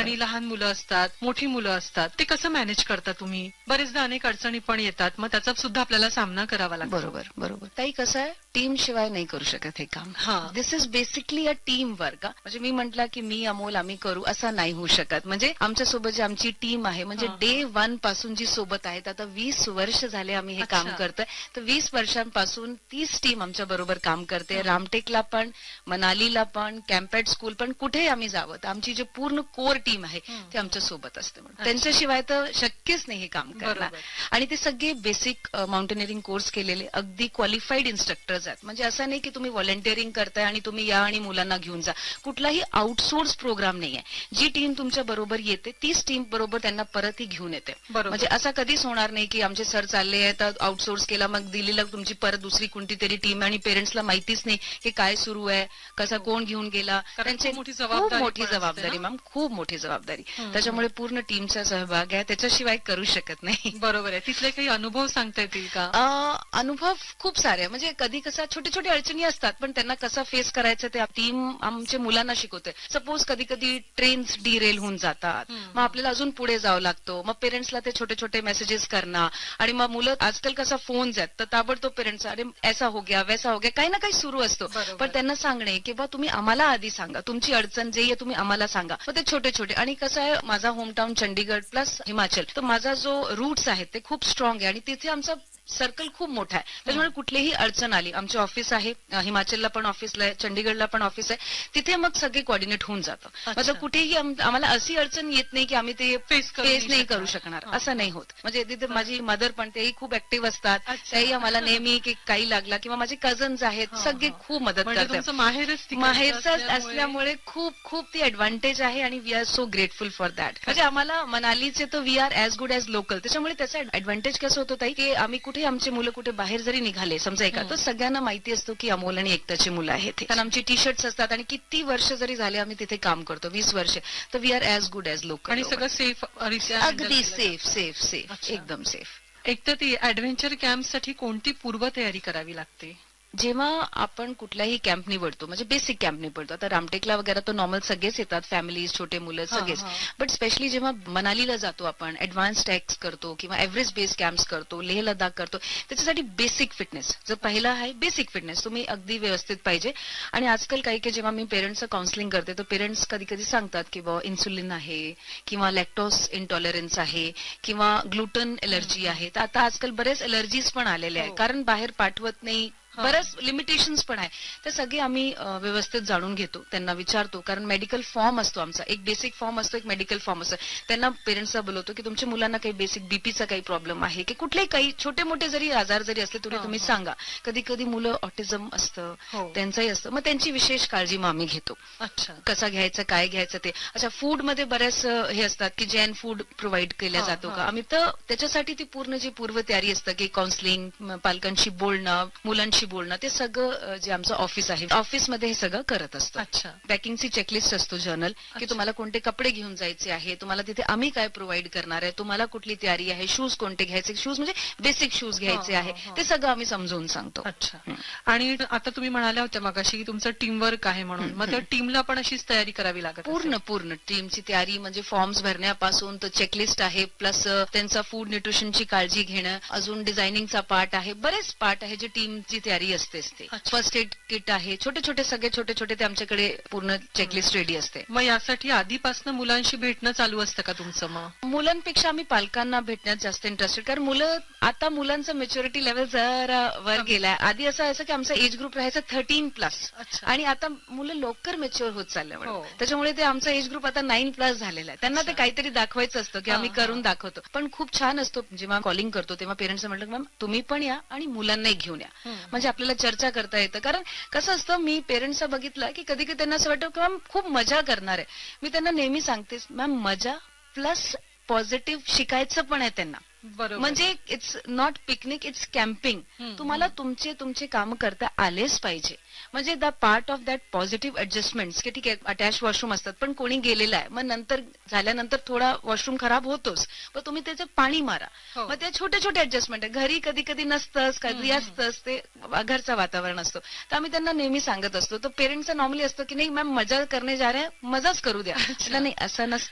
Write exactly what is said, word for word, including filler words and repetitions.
आणि लहान मुलं असतात, मोठी मुलं असतात, ते कसं मॅनेज करता तुम्ही? बरेचदा अनेक अडचणी पण येतात, मग त्याचा सुद्धा आपल्याला सामना करावा लागतो. बरोबर बरोबर. ताई कसं आहे, टीम शिवाय नाही करू शकत हे काम. दिस is basically a team work. म्हणजे मी म्हटलं की मी अमोल आम्ही करू, असं नाही होऊ शकत. म्हणजे आमच्या सोबत जी आमची टीम आहे, म्हणजे डे वन पासून जी सोबत आहेत, आता वीस वर्ष झाले आम्ही हे काम करतोय, तर वीस वर्षांपासून तीच टीम आमच्या बरोबर काम करते. रामटेकला पण, मनालीला पण, कॅम्पेट स्कूल पण, कुठेही आम्ही जावं तर आमची जी पूर्ण कोर टीम आहे ती आमच्या सोबत असते. त्यांच्याशिवाय तर शक्यच नाही हे काम करणं. आणि ते सगळे बेसिक माउंटेनिअरिंग कोर्स केलेले अगदी क्वालिफाईड इन्स्ट्रक्टर्स आहेत. म्हणजे असं नाही की तुम्ही व्हॉलंटिअरिंग करताय आणि तुम्ही या आणि मुलांना घेऊन जा. कुठलाही आउटसोर्स प्रोग्राम नाहीये. जी टीम तुमच्या बरोबर येते तीच टीम बरोबर त्यांना परतही घेऊन येते. म्हणजे असं कधीच होणार नाही की आमचे सर चालले आहेत, आउटसोर्स केला, मग दिल्लीला तुमची परत दुसरी कोणती तरी टीम आणि पेरेंट्सला माहितीच नाही की काय सुरू आहे, कसा कोण घेऊन गेला. त्यांची खूप मोठी जबाबदारी मॅम, खूप मोठी जबाबदारी. त्याच्यामुळे पूर्ण टीमचा सहभाग आहे, त्याच्याशिवाय करू शकत नाही. बरोबर आहे. तिथले काही अनुभव सांगता येतील का? अनुभव खूप सारे. म्हणजे कधी कसं छोटे छोटे अडचणी असतात, पण त्यांना कसं फेस करायचं ते टीम आमच्या मुलांना शिकवते. सपोज कधी कधी ट्रेन्स डिरेल होऊन जातात, मग आपल्याला अजून पुढे जावं लागतो. मग पेरेंट्सला ते छोटे छोटे मेसेजेस करणं, आणि मग मुलं आजकाल कसा फोन्स आहेत, तर ताबडतोब पेरेंट्स अरे ऐसा हो गया वैसा हो गया, काही ना काही सुरू असतो. पण त्यांना सांगणे की बा तुम्ही आम्हाला आधी सांगा, तुमची अडचण जे आहे तुम्ही आम्हाला सांगा. मग ते छोटे छोटे. आणि कसं आहे, माझा होमटाऊन चंडीगड प्लस हिमाचल, तर माझा जो रूट्स आहेत ते खूप स्ट्रॉंग आहे आणि तिथे आमचा सर्कल खूप मोठा आहे. त्याच्यामुळे कुठलीही अडचण आली, आमचे ऑफिस आहे हिमाचलला पण ऑफिसला आहे, चंडीगडला पण ऑफिस आहे, तिथे मग सगळे कोऑर्डिनेट होऊन जातं. म्हणजे कुठेही आम्हाला अशी अडचण येत नाही की आम्ही ते फेस नाही करू शकणार, असं नाही होत. म्हणजे तिथे माझी मदर पण तेही खूप ऍक्टिव्ह असतात, तेही आम्हाला नेहमी की काही लागला, किंवा माझे कझन्स आहेत सगळे खूप मदत करतात. माहेरच असल्यामुळे खूप खूप ती ऍडव्हान्टेज आहे आणि we are so grateful for that. म्हणजे आम्हाला मनालीचे तर we R as good as local. त्याच्यामुळे त्याचा ऍडव्हान्टेज कसं होतं ताई, की आम्ही कुठे आमचे मुलं कुठे बाहेर जरी निघाले समजा एका, तर सगळ्यांना माहिती असतो की अमोल आणि एकताची मुलं आहेत. कारण आमची टी शर्ट्स असतात आणि किती वर्ष जरी झाले आम्ही तिथे काम करतो, वीस वर्ष, तर we R as good as local. आणि सगळं सेफ, अगदी सेफ सेफ सेफ एकदम सेफ. एक तर ती ऍडव्हेंचर कॅम्पसाठी कोणती पूर्वतयारी करावी लागते? जेव्हा आपण कुठलाही कॅम्प निवडतो, म्हणजे बेसिक कॅम्प निवडतो, आता रामटेकला वगैरे तर नॉर्मल सगळेच येतात, फॅमिलीज, छोटे मुलं सगळेच. बट स्पेशली जेव्हा मनालीला जातो आपण, ऍडव्हान्स टॅक्स करतो किंवा एव्हरेज बेस कॅम्प्स करतो, लेह लडाख करतो, त्याच्यासाठी बेसिक फिटनेस जर पहिला आहे, बेसिक फिटनेस तुम्ही अगदी व्यवस्थित पाहिजे. आणि आजकाल काही काही जेव्हा मी पेरेंट्सचं काउन्सिलिंग करते, तर पेरेंट्स कधी कधी सांगतात की बाबा इन्सुलिन आहे किंवा लॅक्टोस इंटॉलरन्स आहे किंवा ग्लुटन एलर्जी आहे. तर आता आजकाल बरेच एलर्जीज पण आलेले आहे, कारण बाहेर पाठवत नाही, बरेच लिमिटेशन्स पण आहे. ते सगळे आम्ही व्यवस्थित जाणून घेतो, त्यांना विचारतो. कारण मेडिकल फॉर्म असतो आमचा, एक बेसिक फॉर्म असतो, एक मेडिकल फॉर्म असतो. त्यांना पेरेंट्सला बोलवतो की तुमच्या मुलांना काही बेसिक बीपीचा काही प्रॉब्लेम आहे की कुठलेही काही छोटे मोठे जरी आजार जरी असले तरी तुम्ही सांगा. कधी कधी मुलं ऑटिझम असतं, त्यांचंही असतं, मग त्यांची विशेष काळजी मग आम्ही घेतो. कसं घ्यायचं, काय घ्यायचं ते. अच्छा, फूड मध्ये बऱ्याच हे असतात की जैन फूड प्रोव्हाइड केल्या जातो का आम्ही, तर त्याच्यासाठी ती पूर्ण जी पूर्वतयारी असतं की काउन्सिलिंग, पालकांशी बोलणं, मुलांशी बोलणं, ते सगळं जे आमचं ऑफिस आहे, ऑफिसमध्ये हे सगळं करत असतो. पॅकिंगची चेकलिस्ट असतो जर्नल, की तुम्हाला कोणते कपडे घेऊन जायचे आहे, तुम्हाला तिथे आम्ही काय प्रोव्हाइड करणार आहे, तुम्हाला कुठली तयारी आहे, शूज कोणते घ्यायचे, शूज म्हणजे बेसिक शूज घ्यायचे आहे, ते सगळं आम्ही समजून सांगतो. अच्छा. आणि आता तुम्ही म्हणाल्या होत्या मगाशी की तुमचं टीमवर्क आहे म्हणून, मग त्या टीमला पण अशीच तयारी करावी लागते? पूर्ण पूर्ण टीमची तयारी म्हणजे फॉर्म्स भरण्यापासून तर चेकलिस्ट आहे, प्लस त्यांचा फूड न्यूट्रिशनची काळजी घेणं, अजून डिझायनिंगचा पार्ट आहे, बरेच पार्ट आहे जे टीमची तयारी असते. फर्स्ट एड किट आहे, छोटे छोटे सगळे छोटे छोटे ते आमच्याकडे पूर्ण चेकलिस्ट रेडी असते. मग यासाठी आधीपासून मुलांशी भेटणं चालू असतं का तुमचं? मग मुलांपेक्षा आम्ही पालकांना भेटण्यात जास्त इंटरेस्टेड, कारण मुलं आता मुलांचं मेच्युरिटी लेवल जरा वर गेलाय. आधी असं व्हायचं की आमचा एज ग्रुप राहायचा थर्टीन प्लस, आणि आता मुलं लवकर मेच्युअर होत चालले, त्याच्यामुळे ते आमचा एज ग्रुप आता नाईन प्लस झालेला आहे. त्यांना ते काहीतरी दाखवायचं असतं की आम्ही करून दाखवतो. पण खूप छान असतो जेव्हा कॉलिंग करतो तेव्हा पेरेंट्स म्हटलं मॅम तुम्ही पण या आणि मुलांनाही घेऊन या, म्हणजे आपल्याला चर्चा करता येतं. कारण कसं असतं, मी पेरेंट्सला बघितलं की कधी कधी त्यांना असं वाटतं की मॅम खूप मजा करणार आहे. मी त्यांना नेहमी सांगते मॅम मजा प्लस पॉझिटिव्ह शिकायचं पण आहे त्यांना. म्हणजे it's not picnic, it's camping. तुम्हाला तुमचे तुमचे काम करता आलेच पाहिजे. म्हणजे the part of that positive adjustment, की ठीक आहे अटॅच वॉशरूम असतात, पण कोणी गेलेलं आहे, मग नंतर झाल्यानंतर थोडा वॉशरूम खराब होतोच, पण तुम्ही त्याचं पाणी मारा. मग ते छोटे छोटे ऍडजस्टमेंट आहे. घरी कधी कधी नसतंच, कधी असतंच, ते घरचं वातावरण असतं. तर आम्ही त्यांना नेहमी सांगत असतो. तर पेरेंट्सचं नॉर्मली असतं की नाही मॅम मजा करणे जा रहे, मजाच करू द्या. नाही असं नसतं.